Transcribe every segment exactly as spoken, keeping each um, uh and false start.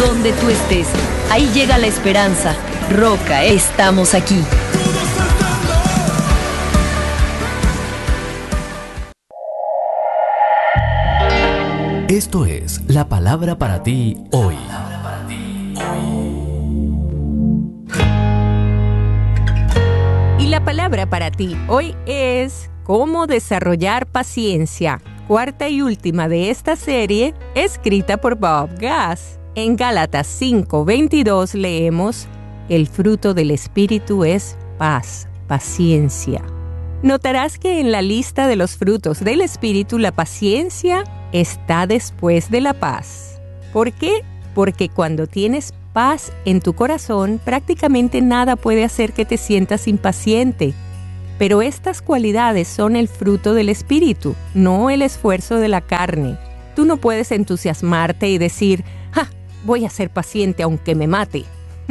donde tú estés. Ahí llega la esperanza. Roca, estamos aquí. Esto es la palabra para ti hoy. Y la palabra para ti hoy es cómo desarrollar paciencia. Cuarta y última de esta serie, escrita por Bob Gass. En Gálatas cinco veintidós leemos: el fruto del Espíritu es paz, paciencia. Notarás que en la lista de los frutos del Espíritu la paciencia está después de la paz. ¿Por qué? Porque cuando tienes paz en tu corazón, prácticamente nada puede hacer que te sientas impaciente. Pero estas cualidades son el fruto del Espíritu, no el esfuerzo de la carne. Tú no puedes entusiasmarte y decir, ¡ja! Voy a ser paciente aunque me mate.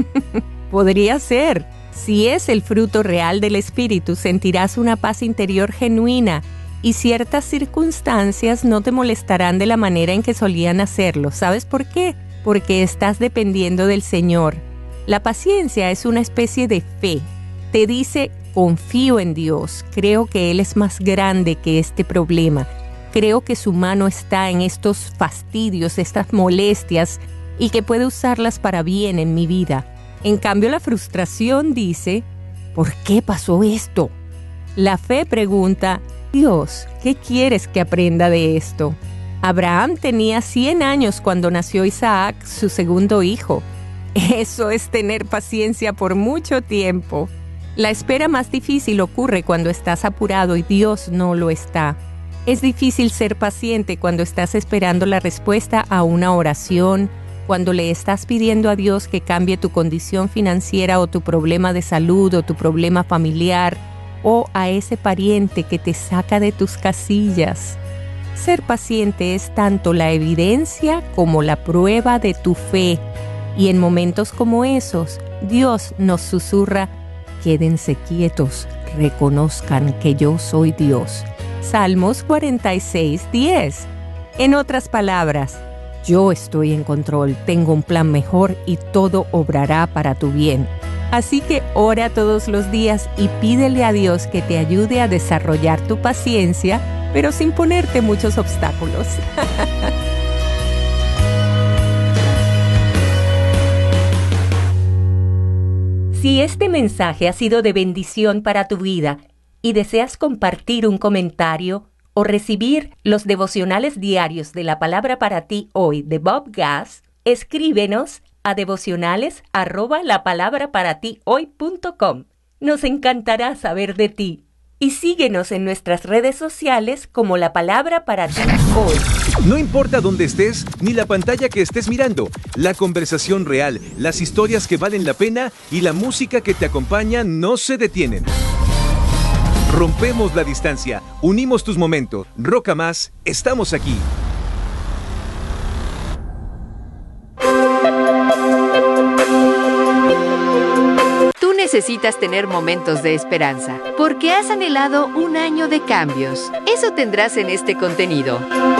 Podría ser. Si es el fruto real del Espíritu, sentirás una paz interior genuina y ciertas circunstancias no te molestarán de la manera en que solían hacerlo. ¿Sabes por qué? Porque estás dependiendo del Señor. La paciencia es una especie de fe. Te dice, confío en Dios, creo que Él es más grande que este problema. Creo que su mano está en estos fastidios, estas molestias, y que puede usarlas para bien en mi vida. En cambio, la frustración dice, ¿por qué pasó esto? La fe pregunta, Dios, ¿qué quieres que aprenda de esto? Abraham tenía cien años cuando nació Isaac, su segundo hijo. Eso es tener paciencia por mucho tiempo. La espera más difícil ocurre cuando estás apurado y Dios no lo está. Es difícil ser paciente cuando estás esperando la respuesta a una oración, cuando le estás pidiendo a Dios que cambie tu condición financiera o tu problema de salud o tu problema familiar, o a ese pariente que te saca de tus casillas. Ser paciente es tanto la evidencia como la prueba de tu fe. Y en momentos como esos, Dios nos susurra, quédense quietos, reconozcan que yo soy Dios. Salmos cuarenta y seis, diez. En otras palabras, yo estoy en control, tengo un plan mejor y todo obrará para tu bien. Así que ora todos los días y pídele a Dios que te ayude a desarrollar tu paciencia, pero sin ponerte muchos obstáculos. Si este mensaje ha sido de bendición para tu vida y deseas compartir un comentario o recibir los devocionales diarios de la palabra para ti hoy de Bob Gass, escríbenos a devocionales arroba la palabra para ti hoy punto com. Nos encantará saber de ti. Y síguenos en nuestras redes sociales como La Palabra para ti hoy. No importa dónde estés, ni la pantalla que estés mirando, la conversación real, las historias que valen la pena y la música que te acompaña no se detienen. Rompemos la distancia, unimos tus momentos. Roca Más, estamos aquí. Tú necesitas tener momentos de esperanza, porque has anhelado un año de cambios. Eso tendrás en este contenido.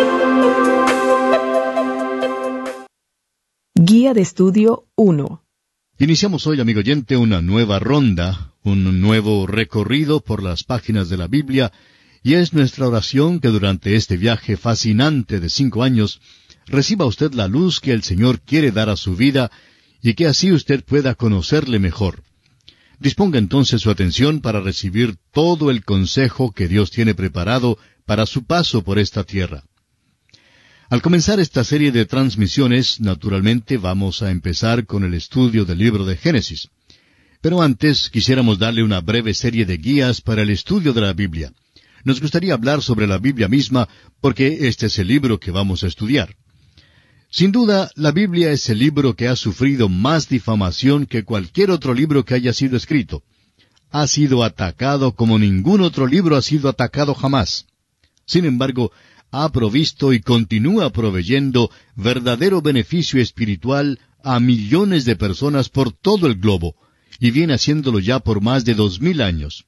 Guía de Estudio uno. Iniciamos hoy, amigo oyente, una nueva ronda, un nuevo recorrido por las páginas de la Biblia, y es nuestra oración que durante este viaje fascinante de cinco años reciba usted la luz que el Señor quiere dar a su vida y que así usted pueda conocerle mejor. Disponga entonces su atención para recibir todo el consejo que Dios tiene preparado para su paso por esta tierra. Al comenzar esta serie de transmisiones, naturalmente vamos a empezar con el estudio del libro de Génesis. Pero antes quisiéramos darle una breve serie de guías para el estudio de la Biblia. Nos gustaría hablar sobre la Biblia misma porque este es el libro que vamos a estudiar. Sin duda, la Biblia es el libro que ha sufrido más difamación que cualquier otro libro que haya sido escrito. Ha sido atacado como ningún otro libro ha sido atacado jamás. Sin embargo, ha provisto y continúa proveyendo verdadero beneficio espiritual a millones de personas por todo el globo, y viene haciéndolo ya por más de dos mil años.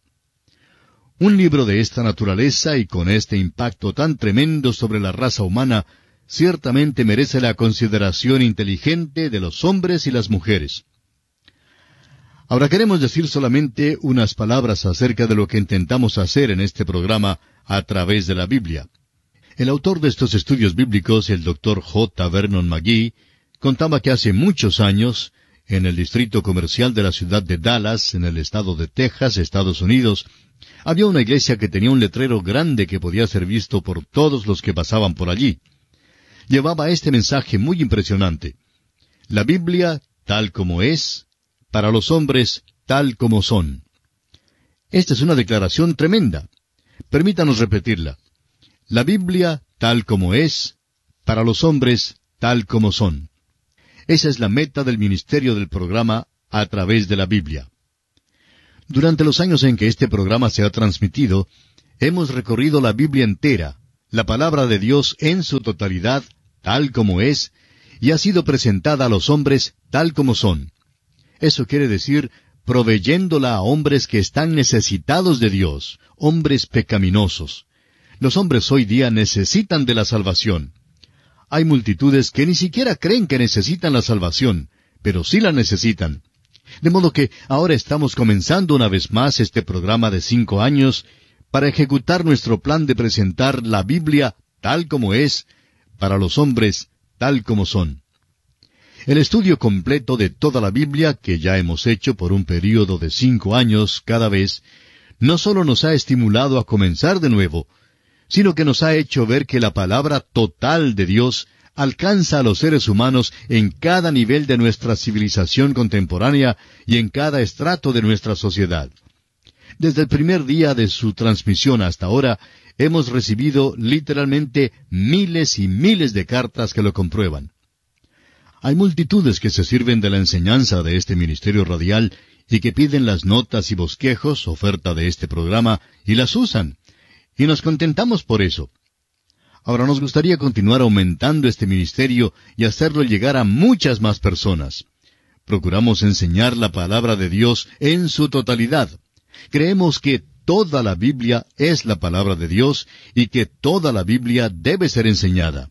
Un libro de esta naturaleza y con este impacto tan tremendo sobre la raza humana ciertamente merece la consideración inteligente de los hombres y las mujeres. Ahora queremos decir solamente unas palabras acerca de lo que intentamos hacer en este programa a través de la Biblia. El autor de estos estudios bíblicos, el doctor J. Vernon McGee, contaba que hace muchos años, en el distrito comercial de la ciudad de Dallas, en el estado de Texas, Estados Unidos, había una iglesia que tenía un letrero grande que podía ser visto por todos los que pasaban por allí. Llevaba este mensaje muy impresionante: la Biblia tal como es, para los hombres tal como son. Esta es una declaración tremenda. Permítanos repetirla. La Biblia tal como es, para los hombres tal como son. Esa es la meta del ministerio del programa a través de la Biblia. Durante los años en que este programa se ha transmitido, hemos recorrido la Biblia entera, la palabra de Dios en su totalidad, tal como es, y ha sido presentada a los hombres tal como son. Eso quiere decir, proveyéndola a hombres que están necesitados de Dios, hombres pecaminosos. Los hombres hoy día necesitan de la salvación. Hay multitudes que ni siquiera creen que necesitan la salvación, pero sí la necesitan. De modo que ahora estamos comenzando una vez más este programa de cinco años para ejecutar nuestro plan de presentar la Biblia tal como es, para los hombres tal como son. El estudio completo de toda la Biblia, que ya hemos hecho por un período de cinco años cada vez, no solo nos ha estimulado a comenzar de nuevo, sino que nos ha hecho ver que la palabra total de Dios alcanza a los seres humanos en cada nivel de nuestra civilización contemporánea y en cada estrato de nuestra sociedad. Desde el primer día de su transmisión hasta ahora, hemos recibido literalmente miles y miles de cartas que lo comprueban. Hay multitudes que se sirven de la enseñanza de este ministerio radial y que piden las notas y bosquejos, oferta de este programa, y las usan. Y nos contentamos por eso. Ahora nos gustaría continuar aumentando este ministerio y hacerlo llegar a muchas más personas. Procuramos enseñar la palabra de Dios en su totalidad. Creemos que toda la Biblia es la palabra de Dios y que toda la Biblia debe ser enseñada.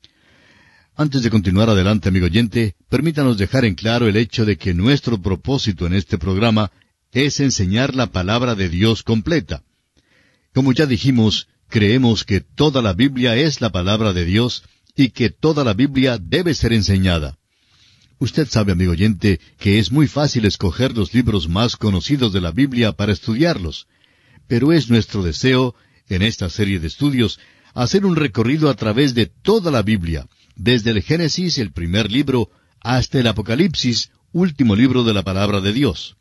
Antes de continuar adelante, amigo oyente, permítanos dejar en claro el hecho de que nuestro propósito en este programa es enseñar la palabra de Dios completa. Como ya dijimos, creemos que toda la Biblia es la palabra de Dios y que toda la Biblia debe ser enseñada. Usted sabe, amigo oyente, que es muy fácil escoger los libros más conocidos de la Biblia para estudiarlos, pero es nuestro deseo, en esta serie de estudios, hacer un recorrido a través de toda la Biblia, desde el Génesis, el primer libro, hasta el Apocalipsis, último libro de la palabra de Dios.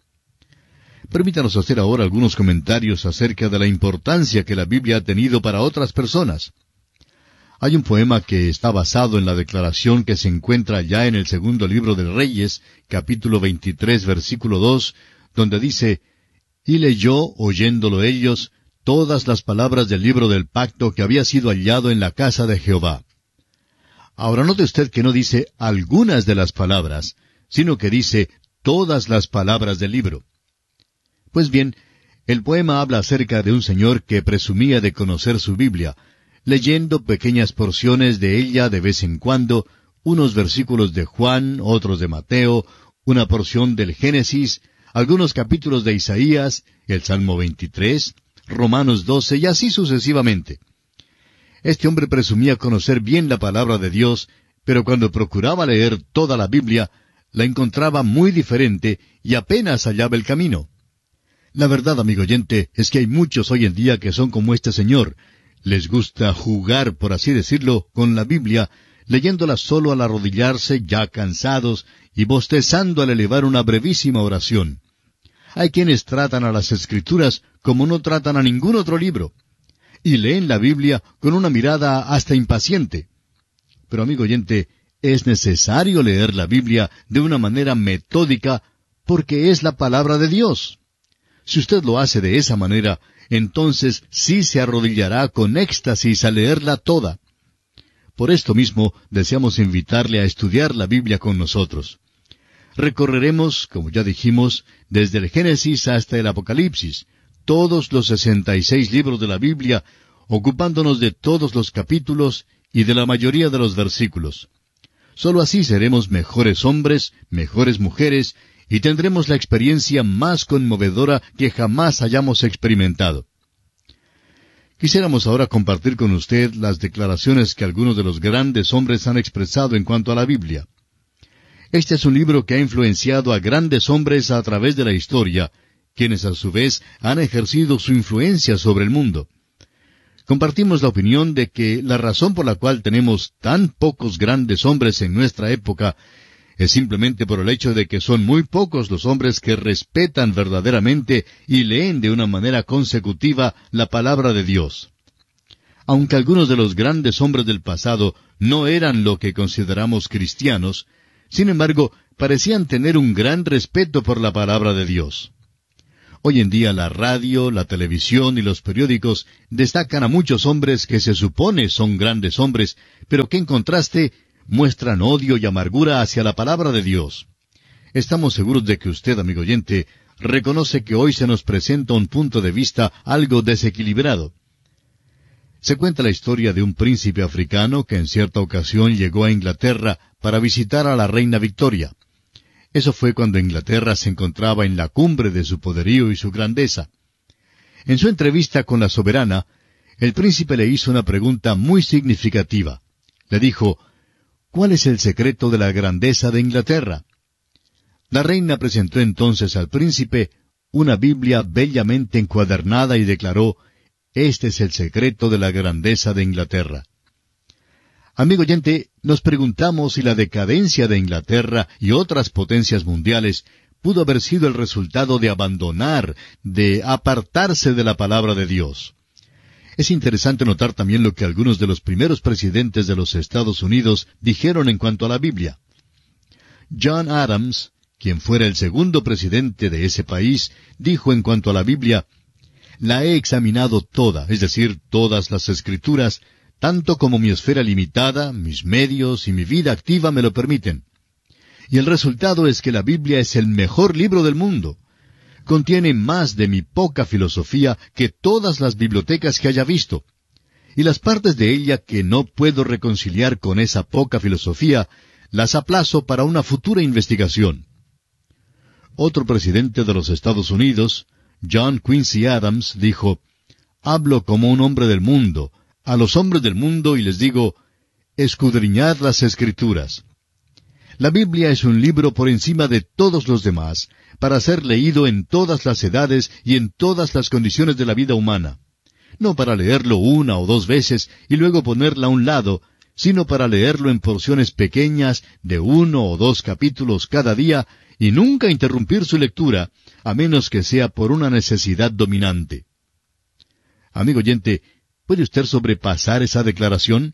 Permítanos hacer ahora algunos comentarios acerca de la importancia que la Biblia ha tenido para otras personas. Hay un poema que está basado en la declaración que se encuentra ya en el segundo libro de Reyes, capítulo veintitrés, versículo dos, donde dice: «Y leyó, oyéndolo ellos, todas las palabras del libro del pacto que había sido hallado en la casa de Jehová». Ahora note usted que no dice algunas de las palabras, sino que dice todas las palabras del libro. Pues bien, el poema habla acerca de un señor que presumía de conocer su Biblia, leyendo pequeñas porciones de ella de vez en cuando, unos versículos de Juan, otros de Mateo, una porción del Génesis, algunos capítulos de Isaías, el Salmo veintitrés, Romanos doce y así sucesivamente. Este hombre presumía conocer bien la palabra de Dios, pero cuando procuraba leer toda la Biblia, la encontraba muy diferente y apenas hallaba el camino. La verdad, amigo oyente, es que hay muchos hoy en día que son como este señor. Les gusta jugar, por así decirlo, con la Biblia, leyéndola solo al arrodillarse, ya cansados, y bostezando al elevar una brevísima oración. Hay quienes tratan a las Escrituras como no tratan a ningún otro libro, y leen la Biblia con una mirada hasta impaciente. Pero, amigo oyente, es necesario leer la Biblia de una manera metódica, porque es la palabra de Dios. Si usted lo hace de esa manera, entonces sí se arrodillará con éxtasis a leerla toda. Por esto mismo, deseamos invitarle a estudiar la Biblia con nosotros. Recorreremos, como ya dijimos, desde el Génesis hasta el Apocalipsis, todos los sesenta y seis libros de la Biblia, ocupándonos de todos los capítulos y de la mayoría de los versículos. Solo así seremos mejores hombres, mejores mujeres, y tendremos la experiencia más conmovedora que jamás hayamos experimentado. Quisiéramos ahora compartir con usted las declaraciones que algunos de los grandes hombres han expresado en cuanto a la Biblia. Este es un libro que ha influenciado a grandes hombres a través de la historia, quienes a su vez han ejercido su influencia sobre el mundo. Compartimos la opinión de que la razón por la cual tenemos tan pocos grandes hombres en nuestra época es simplemente por el hecho de que son muy pocos los hombres que respetan verdaderamente y leen de una manera consecutiva la palabra de Dios. Aunque algunos de los grandes hombres del pasado no eran lo que consideramos cristianos, sin embargo, parecían tener un gran respeto por la palabra de Dios. Hoy en día la radio, la televisión y los periódicos destacan a muchos hombres que se supone son grandes hombres, pero que en contraste muestran odio y amargura hacia la palabra de Dios. Estamos seguros de que usted, amigo oyente, reconoce que hoy se nos presenta un punto de vista algo desequilibrado. Se cuenta la historia de un príncipe africano que en cierta ocasión llegó a Inglaterra para visitar a la reina Victoria. Eso fue cuando Inglaterra se encontraba en la cumbre de su poderío y su grandeza. En su entrevista con la soberana, el príncipe le hizo una pregunta muy significativa. Le dijo, ¿cuál es el secreto de la grandeza de Inglaterra? La reina presentó entonces al príncipe una Biblia bellamente encuadernada y declaró, este es el secreto de la grandeza de Inglaterra. Amigo oyente, nos preguntamos si la decadencia de Inglaterra y otras potencias mundiales pudo haber sido el resultado de abandonar, de apartarse de la palabra de Dios. Es interesante notar también lo que algunos de los primeros presidentes de los Estados Unidos dijeron en cuanto a la Biblia. John Adams, quien fuera el segundo presidente de ese país, dijo en cuanto a la Biblia, la he examinado toda, es decir, todas las Escrituras, tanto como mi esfera limitada, mis medios y mi vida activa me lo permiten. Y el resultado es que la Biblia es el mejor libro del mundo. Contiene más de mi poca filosofía que todas las bibliotecas que haya visto. Y las partes de ella que no puedo reconciliar con esa poca filosofía, las aplazo para una futura investigación. Otro presidente de los Estados Unidos, John Quincy Adams, dijo, hablo como un hombre del mundo, a los hombres del mundo y les digo, escudriñad las Escrituras. La Biblia es un libro por encima de todos los demás, para ser leído en todas las edades y en todas las condiciones de la vida humana. No para leerlo una o dos veces y luego ponerla a un lado, sino para leerlo en porciones pequeñas de uno o dos capítulos cada día y nunca interrumpir su lectura, a menos que sea por una necesidad dominante. Amigo oyente, ¿puede usted sobrepasar esa declaración?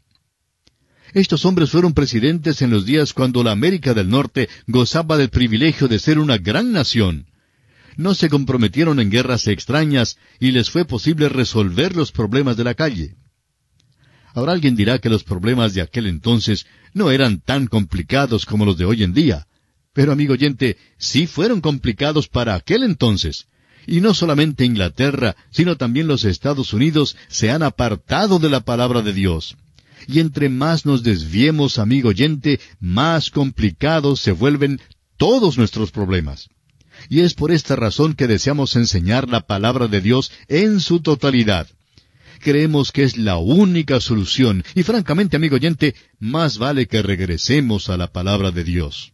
Estos hombres fueron presidentes en los días cuando la América del Norte gozaba del privilegio de ser una gran nación. No se comprometieron en guerras extrañas y les fue posible resolver los problemas de la calle. Ahora alguien dirá que los problemas de aquel entonces no eran tan complicados como los de hoy en día. Pero, amigo oyente, sí fueron complicados para aquel entonces. Y no solamente Inglaterra, sino también los Estados Unidos se han apartado de la palabra de Dios. Y entre más nos desviemos, amigo oyente, más complicados se vuelven todos nuestros problemas. Y es por esta razón que deseamos enseñar la palabra de Dios en su totalidad. Creemos que es la única solución, y francamente, amigo oyente, más vale que regresemos a la palabra de Dios.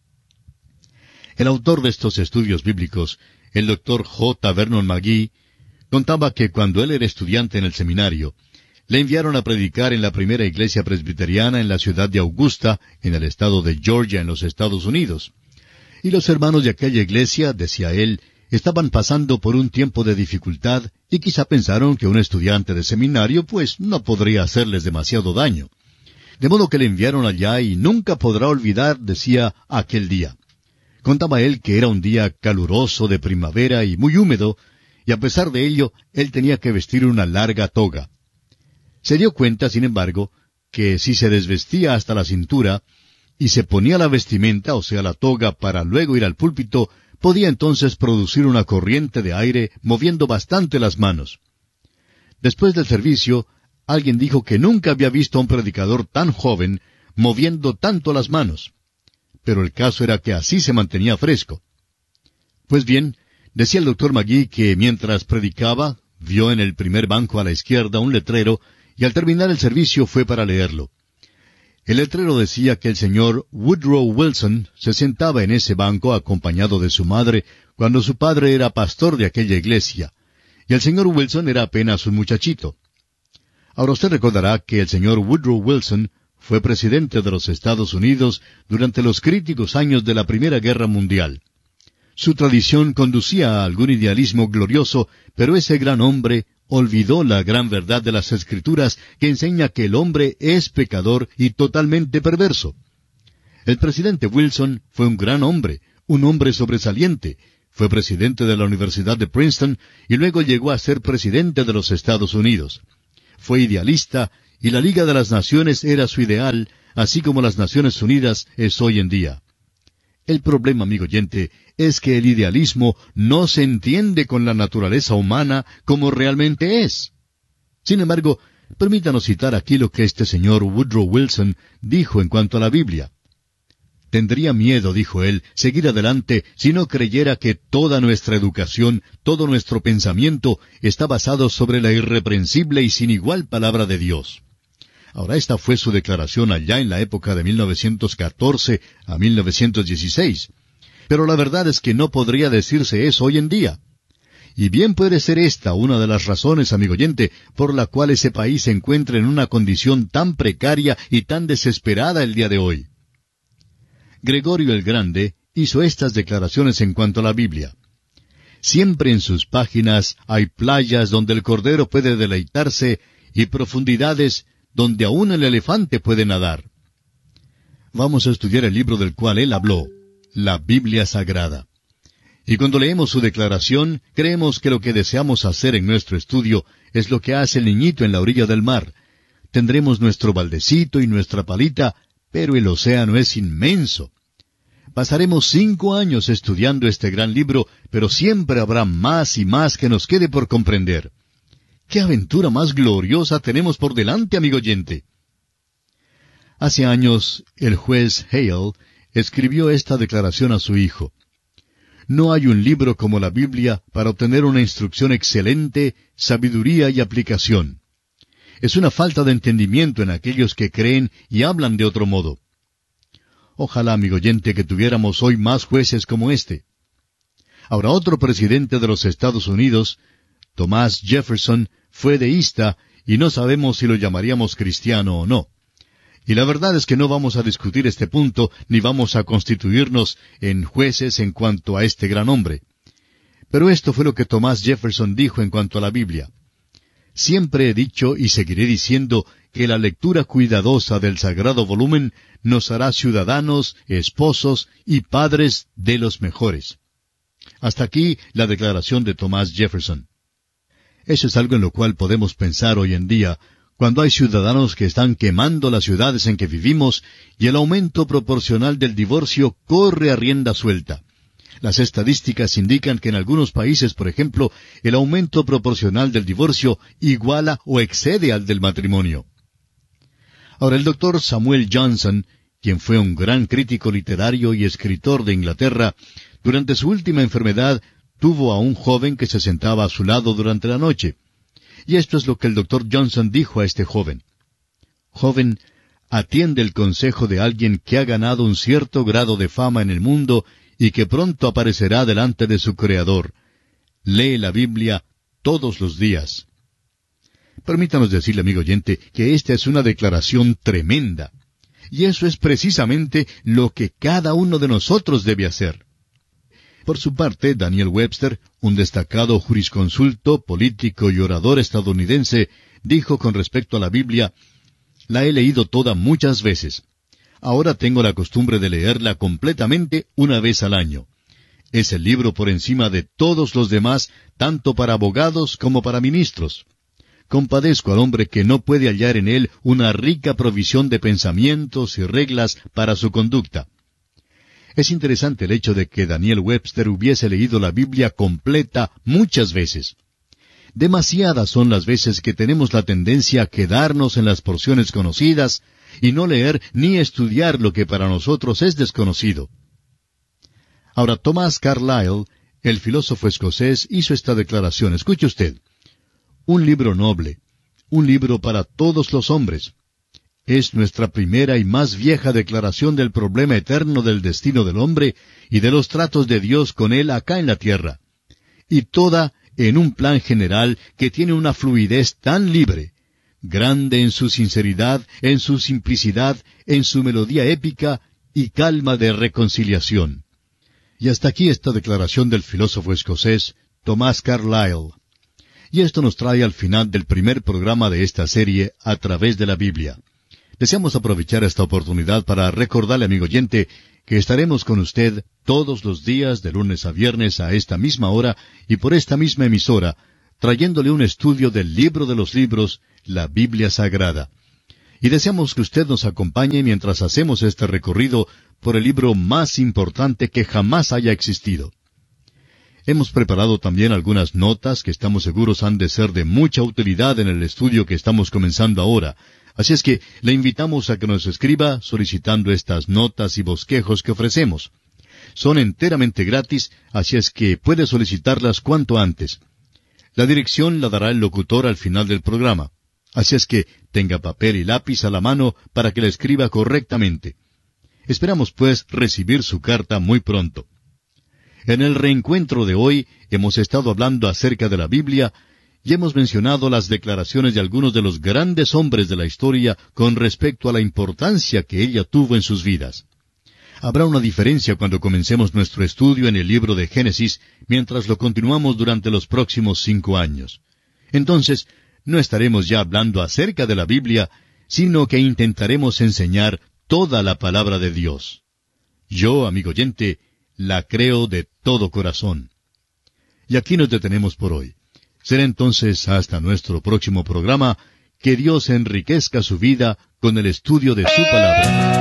El autor de estos estudios bíblicos, el doctor J. Vernon McGee, contaba que cuando él era estudiante en el seminario, le enviaron a predicar en la primera iglesia presbiteriana en la ciudad de Augusta, en el estado de Georgia, en los Estados Unidos. Y los hermanos de aquella iglesia, decía él, estaban pasando por un tiempo de dificultad y quizá pensaron que un estudiante de seminario pues no podría hacerles demasiado daño. De modo que le enviaron allá y nunca podrá olvidar, decía, aquel día. Contaba él que era un día caluroso de primavera y muy húmedo, y a pesar de ello, él tenía que vestir una larga toga. Se dio cuenta, sin embargo, que si se desvestía hasta la cintura, y se ponía la vestimenta, o sea la toga, para luego ir al púlpito, podía entonces producir una corriente de aire moviendo bastante las manos. Después del servicio, Alguien dijo que nunca había visto a un predicador tan joven moviendo tanto las manos. Pero el caso era que así se mantenía fresco. Pues bien, decía el doctor McGee que mientras predicaba, vio en el primer banco a la izquierda un letrero y al terminar el servicio fue para leerlo. El letrero decía que el señor Woodrow Wilson se sentaba en ese banco acompañado de su madre cuando su padre era pastor de aquella iglesia, y el señor Wilson era apenas un muchachito. Ahora usted recordará que el señor Woodrow Wilson fue presidente de los Estados Unidos durante los críticos años de la Primera Guerra Mundial. Su tradición conducía a algún idealismo glorioso, pero ese gran hombre olvidó la gran verdad de las Escrituras que enseña que el hombre es pecador y totalmente perverso. El presidente Wilson fue un gran hombre, un hombre sobresaliente. Fue presidente de la Universidad de Princeton y luego llegó a ser presidente de los Estados Unidos. Fue idealista y la Liga de las Naciones era su ideal, así como las Naciones Unidas es hoy en día. El problema, amigo oyente, es que el idealismo no se entiende con la naturaleza humana como realmente es. Sin embargo, permítanos citar aquí lo que este señor Woodrow Wilson dijo en cuanto a la Biblia. Tendría miedo, dijo él, seguir adelante si no creyera que toda nuestra educación, todo nuestro pensamiento está basado sobre la irreprensible y sin igual palabra de Dios. Ahora, esta fue su declaración allá en la época de mil novecientos catorce a mil novecientos dieciséis. Pero la verdad es que no podría decirse eso hoy en día. Y bien puede ser esta una de las razones, amigo oyente, por la cual ese país se encuentra en una condición tan precaria y tan desesperada el día de hoy. Gregorio el Grande hizo estas declaraciones en cuanto a la Biblia. Siempre en sus páginas hay playas donde el cordero puede deleitarse y profundidades donde aún el elefante puede nadar. Vamos a estudiar el libro del cual él habló, la Biblia Sagrada. Y cuando leemos su declaración, creemos que lo que deseamos hacer en nuestro estudio es lo que hace el niñito en la orilla del mar. Tendremos nuestro baldecito y nuestra palita, pero el océano es inmenso. Pasaremos cinco años estudiando este gran libro, pero siempre habrá más y más que nos quede por comprender. ¡Qué aventura más gloriosa tenemos por delante, amigo oyente! Hace años, el juez Hale escribió esta declaración a su hijo. No hay un libro como la Biblia para obtener una instrucción excelente, sabiduría y aplicación. Es una falta de entendimiento en aquellos que creen y hablan de otro modo. Ojalá, amigo oyente, que tuviéramos hoy más jueces como este. Ahora, otro presidente de los Estados Unidos, Thomas Jefferson, fue deísta y no sabemos si lo llamaríamos cristiano o no. Y la verdad es que no vamos a discutir este punto ni vamos a constituirnos en jueces en cuanto a este gran hombre. Pero esto fue lo que Thomas Jefferson dijo en cuanto a la Biblia. Siempre he dicho y seguiré diciendo que la lectura cuidadosa del sagrado volumen nos hará ciudadanos, esposos y padres de los mejores. Hasta aquí la declaración de Thomas Jefferson. Eso es algo en lo cual podemos pensar hoy en día, cuando hay ciudadanos que están quemando las ciudades en que vivimos y el aumento proporcional del divorcio corre a rienda suelta. Las estadísticas indican que en algunos países, por ejemplo, el aumento proporcional del divorcio iguala o excede al del matrimonio. Ahora, el doctor Samuel Johnson, quien fue un gran crítico literario y escritor de Inglaterra, durante su última enfermedad tuvo a un joven que se sentaba a su lado durante la noche. Y esto es lo que el doctor Johnson dijo a este joven. Joven, atiende el consejo de alguien que ha ganado un cierto grado de fama en el mundo y que pronto aparecerá delante de su Creador. Lee la Biblia todos los días. Permítanos decirle, amigo oyente, que esta es una declaración tremenda. Y eso es precisamente lo que cada uno de nosotros debe hacer. Por su parte, Daniel Webster, un destacado jurisconsulto, político y orador estadounidense, dijo con respecto a la Biblia, «La he leído toda muchas veces. Ahora tengo la costumbre de leerla completamente una vez al año. Es el libro por encima de todos los demás, tanto para abogados como para ministros. Compadezco al hombre que no puede hallar en él una rica provisión de pensamientos y reglas para su conducta». Es interesante el hecho de que Daniel Webster hubiese leído la Biblia completa muchas veces. Demasiadas son las veces que tenemos la tendencia a quedarnos en las porciones conocidas y no leer ni estudiar lo que para nosotros es desconocido. Ahora, Thomas Carlyle, el filósofo escocés, hizo esta declaración. Escuche usted. Un libro noble, un libro para todos los hombres. Es nuestra primera y más vieja declaración del problema eterno del destino del hombre y de los tratos de Dios con él acá en la tierra. Y toda en un plan general que tiene una fluidez tan libre, grande en su sinceridad, en su simplicidad, en su melodía épica y calma de reconciliación. Y hasta aquí esta declaración del filósofo escocés Thomas Carlyle. Y esto nos trae al final del primer programa de esta serie a través de la Biblia. Deseamos aprovechar esta oportunidad para recordarle, amigo oyente, que estaremos con usted todos los días de lunes a viernes a esta misma hora y por esta misma emisora, trayéndole un estudio del libro de los libros, la Biblia Sagrada. Y deseamos que usted nos acompañe mientras hacemos este recorrido por el libro más importante que jamás haya existido. Hemos preparado también algunas notas que estamos seguros han de ser de mucha utilidad en el estudio que estamos comenzando ahora. Así es que le invitamos a que nos escriba solicitando estas notas y bosquejos que ofrecemos. Son enteramente gratis, así es que puede solicitarlas cuanto antes. La dirección la dará el locutor al final del programa. Así es que tenga papel y lápiz a la mano para que la escriba correctamente. Esperamos, pues, recibir su carta muy pronto. En el reencuentro de hoy hemos estado hablando acerca de la Biblia y hemos mencionado las declaraciones de algunos de los grandes hombres de la historia con respecto a la importancia que ella tuvo en sus vidas. Habrá una diferencia cuando comencemos nuestro estudio en el libro de Génesis, mientras lo continuamos durante los próximos cinco años. Entonces, no estaremos ya hablando acerca de la Biblia, sino que intentaremos enseñar toda la palabra de Dios. Yo, amigo oyente, la creo de todo corazón. Y aquí nos detenemos por hoy. Será entonces hasta nuestro próximo programa, que Dios enriquezca su vida con el estudio de su palabra.